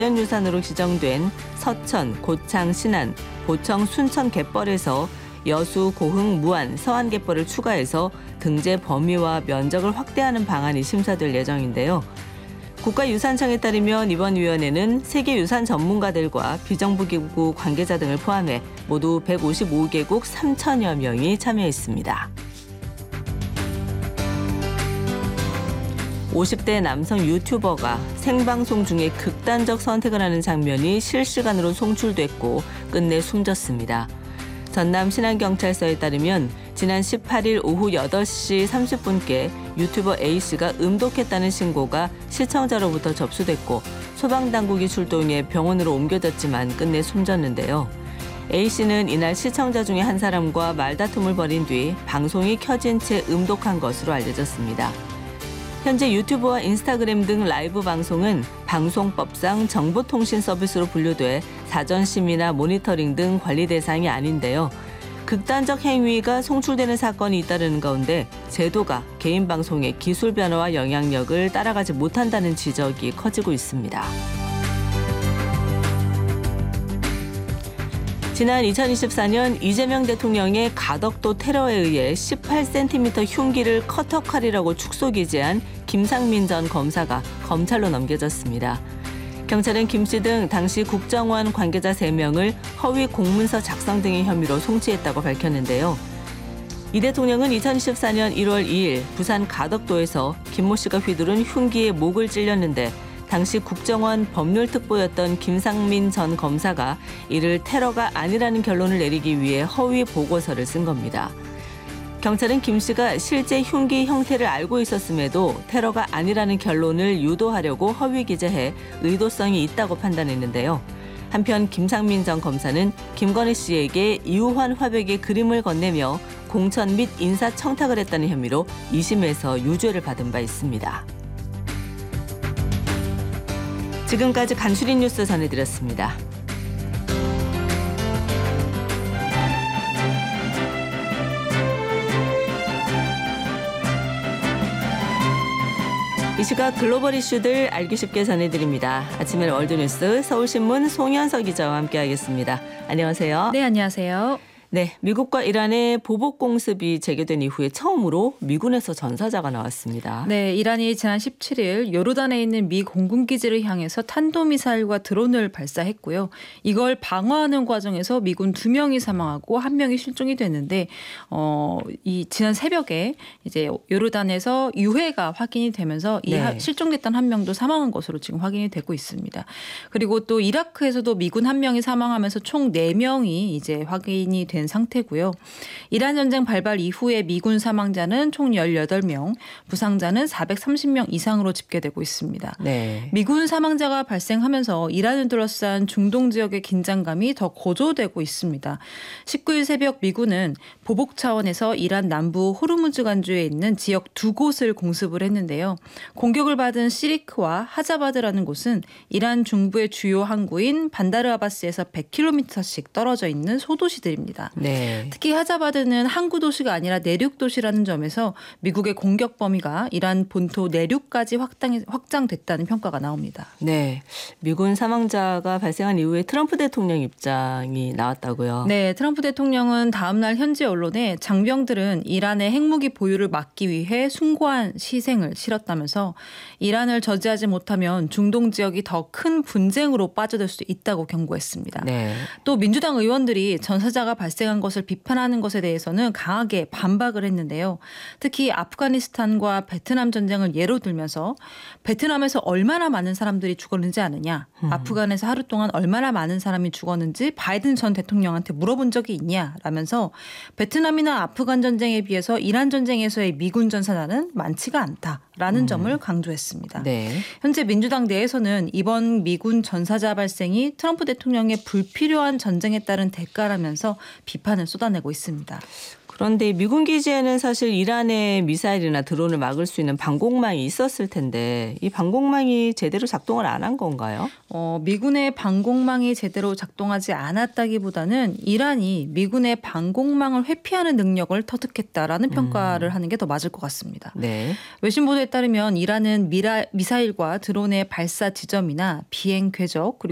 자연유산으로 지정된 서천, 고창, 신안, 보청, 순천 갯벌에서 여수, 고흥, 무안, 서안 갯벌을 추가해서 등재 범위와 면적을 확대하는 방안이 심사될 예정인데요. 국가유산청에 따르면 이번 위원회는 세계유산 전문가들과 비정부기구 관계자 등을 포함해 모두 155개국 3천여 명이 참여했습니다. 50대 남성 유튜버가 생방송 중에 극단적 선택을 하는 장면이 실시간으로 송출됐고 끝내 숨졌습니다. 전남 신안경찰서에 따르면 지난 18일 오후 8시 30분께 유튜버 A씨가 음독했다는 신고가 시청자로부터 접수됐고 소방당국이 출동해 병원으로 옮겨졌지만 끝내 숨졌는데요. A씨는 이날 시청자 중에 한 사람과 말다툼을 벌인 뒤 방송이 켜진 채 음독한 것으로 알려졌습니다. 현재 유튜브와 인스타그램 등 라이브 방송은 방송법상 정보통신 서비스로 분류돼 사전 심의나 모니터링 등 관리 대상이 아닌데요. 극단적 행위가 송출되는 사건이 잇따르는 가운데 제도가 개인 방송의 기술 변화와 영향력을 따라가지 못한다는 지적이 커지고 있습니다. 지난 2024년 이재명 대통령의 가덕도 테러에 의해 18cm 흉기를 커터칼이라고 축소기재한 김상민 전 검사가 검찰로 넘겨졌습니다. 경찰은 김 씨 등 당시 국정원 관계자 3명을 허위 공문서 작성 등의 혐의로 송치했다고 밝혔는데요. 이 대통령은 2024년 1월 2일 부산 가덕도에서 김모 씨가 휘두른 흉기에 목을 찔렸는데 당시 국정원 법률특보였던 김상민 전 검사가 이를 테러가 아니라는 결론을 내리기 위해 허위 보고서를 쓴 겁니다. 경찰은 김 씨가 실제 흉기 형태를 알고 있었음에도 테러가 아니라는 결론을 유도하려고 허위 기재해 의도성이 있다고 판단했는데요. 한편 김상민 전 검사는 김건희 씨에게 이우환 화백의 그림을 건네며 공천 및 인사청탁을 했다는 혐의로 2심에서 유죄를 받은 바 있습니다. 지금까지 간추린 뉴스 전해드렸습니다. 이 시각 글로벌 이슈들 알기 쉽게 전해드립니다. 아침에 월드뉴스 서울신문 송현석 기자와 함께하겠습니다. 안녕하세요. 네, 안녕하세요. 네, 미국과 이란의 보복 공습이 재개된 이후에 처음으로 미군에서 전사자가 나왔습니다. 네, 이란이 지난 17일 요르단에 있는 미 공군기지를 향해서 탄도미사일과 드론을 발사했고요. 이걸 방어하는 과정에서 미군 2명이 사망하고 1명이 실종이 됐는데 이 지난 새벽에 이제 요르단에서 유해가 확인이 되면서 이 실종됐던 1명도 사망한 것으로 지금 확인이 되고 있습니다. 그리고 또 이라크에서도 미군 1명이 사망하면서 총 4명이 이제 확인이 된 상태고요. 이란 전쟁 발발 이후에 미군 사망자는 총 18명, 부상자는 430명 이상으로 집계되고 있습니다. 네. 미군 사망자가 발생하면서 이란을 둘러싼 중동 지역의 긴장감이 더 고조되고 있습니다. 19일 새벽 미군은 보복 차원에서 이란 남부 호르무즈 간주에 있는 지역 2곳을 공습을 했는데요. 공격을 받은 시리크와 하자바드라는 곳은 이란 중부의 주요 항구인 반다르 아바스에서 100km씩 떨어져 있는 소도시들입니다. 네. 특히 하자바드는 항구 도시가 아니라 내륙 도시라는 점에서 미국의 공격 범위가 이란 본토 내륙까지 확장됐다는 평가가 나옵니다. 네, 미군 사망자가 발생한 이후에 트럼프 대통령 입장이 나왔다고요. 네, 트럼프 대통령은 다음 날 현지 언론에 장병들은 이란의 핵무기 보유를 막기 위해 숭고한 희생을 치렀다면서 이란을 저지하지 못하면 중동 지역이 더 큰 분쟁으로 빠져들 수 있다고 경고했습니다. 네. 또 민주당 의원들이 전사자가 발생한 것을 비판하는 것에 대해서는 강하게 반박을 했는데요. 특히 아프가니스탄과 베트남 전쟁을 예로 들면서 베트남에서 얼마나 많은 사람들이 죽었는지 아느냐, 아프간에서 하루 동안 얼마나 많은 사람이 죽었는지 바이든 전 대통령한테 물어본 적이 있냐라면서 베트남이나 아프간 전쟁에 비해서 이란 전쟁에서의 미군 전사자는 많지가 않다라는 점을 강조했습니다. 네. 현재 민주당 내에서는 이번 미군 전사자 발생이 트럼프 대통령의 불필요한 전쟁에 따른 대가라면서 비판을 쏟아내고 있습니다. 그런데 미군 기지에는 사실 이란의 미사일이나 드론을 막을 수 있는 방공망이 있었을 텐데 이 방공망이 제대로 작동을 안 한 건가요? 미군의 방공망이 제대로 작동하지 않았다기보다는 이란이 미군의 방공망을 회피하는 능력을 터득했다라는 평가를 하는 게 더 맞을 것 같습니다. 네. 외신 보도에 따르면 이란은 미사일과 드론의 발사 지점이나 비행 궤적 그리고